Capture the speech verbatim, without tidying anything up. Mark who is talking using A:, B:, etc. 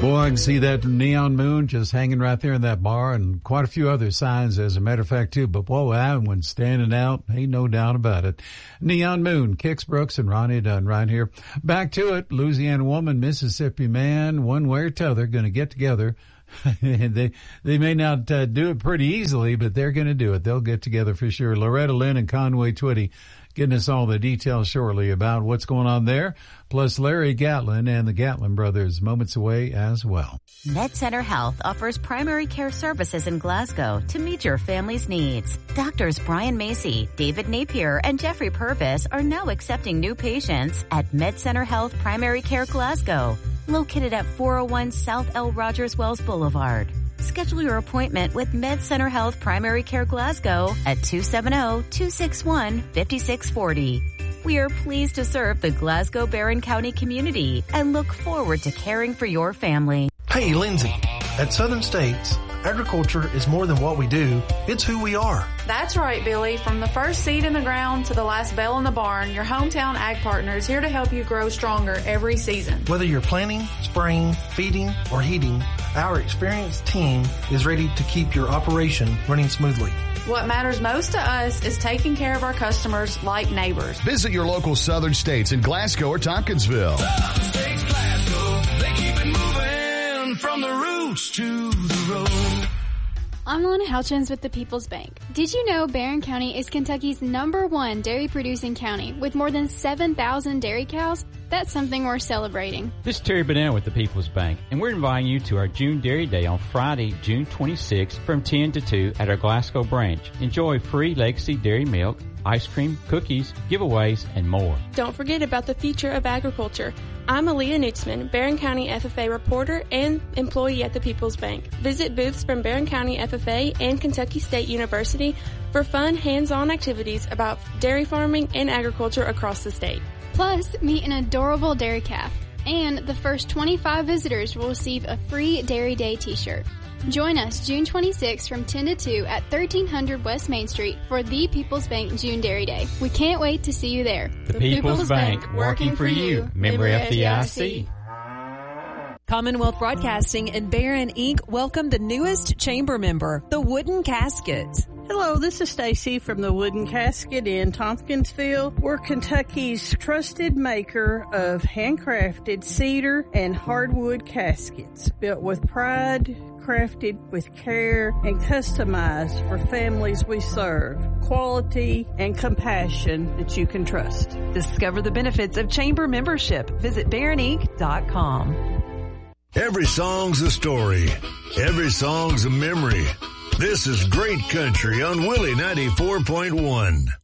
A: Boy, I can see that neon moon just hanging right there in that bar, and quite a few other signs, as a matter of fact, too. But boy, that one's standing out. Ain't no doubt about it. Neon moon, Kix Brooks and Ronnie Dunn right here. Back to it. Louisiana woman, Mississippi man, one way or t'other, going to get together. they they may not uh, do it pretty easily, but they're going to do it. They'll get together for sure. Loretta Lynn and Conway Twitty getting us all the details shortly about what's going on there. Plus Larry Gatlin and the Gatlin brothers moments away as well.
B: MedCenter Health offers primary care services in Glasgow to meet your family's needs. Doctors Brian Macy, David Napier, and Jeffrey Purvis are now accepting new patients at MedCenter Health Primary Care Glasgow, located at four oh one South L. Rogers Wells Boulevard. Schedule your appointment with MedCenter Health Primary Care Glasgow at two seven zero, two six one, five six four zero. We are pleased to serve the Glasgow Barron County community and look forward to caring for your family.
C: Hey, Lindsay, at Southern States, agriculture is more than what we do. It's who we are.
D: That's right, Billy. From the first seed in the ground to the last bell in the barn, your hometown ag partner is here to help you grow stronger every season.
C: Whether you're planting, spraying, feeding, or heating, our experienced team is ready to keep your operation running smoothly.
D: What matters most to us is taking care of our customers like neighbors.
E: Visit your local Southern States in Glasgow or Tompkinsville.
F: Southern States Glasgow, they keep it moving from the roots to the road.
G: I'm Lana Houchins with the People's Bank. Did you know Barron County is Kentucky's number one dairy producing county with more than seven thousand dairy cows? That's something worth celebrating.
H: This is Terry Bennett with the People's Bank, and we're inviting you to our June Dairy Day on Friday, June twenty-sixth from ten to two at our Glasgow branch. Enjoy free Legacy dairy milk, ice cream, cookies, giveaways, and more.
I: Don't forget about the future of agriculture. I'm Aaliyah Nutzman, Barron County F F A reporter and employee at the People's Bank. Visit booths from Barron County F F A and Kentucky State University for fun, hands-on activities about dairy farming and agriculture across the state.
G: Plus, meet an adorable dairy calf. And the first twenty-five visitors will receive a free Dairy Day t-shirt. Join us June twenty-sixth from ten to two at thirteen hundred West Main Street for the People's Bank June Dairy Day. We can't wait to see you there.
H: The, the People's, People's Bank, Bank, working for you. Member F D I C.
J: Commonwealth Broadcasting and Barron Incorporated welcome the newest chamber member, the Wooden Casket.
K: Hello, this is Stacy from the Wooden Casket in Tompkinsville. We're Kentucky's trusted maker of handcrafted cedar and hardwood caskets, built with pride, crafted with care, and customized for families we serve. Quality and compassion that you can trust.
J: Discover the benefits of chamber membership. Visit Barron Inc dot com.
L: Every song's a story. Every song's a memory. This is Great Country on Willie ninety-four point one.